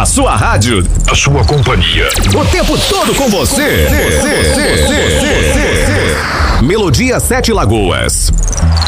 A sua rádio, a sua companhia, o tempo todo com você. Melodia 7 Lagoas.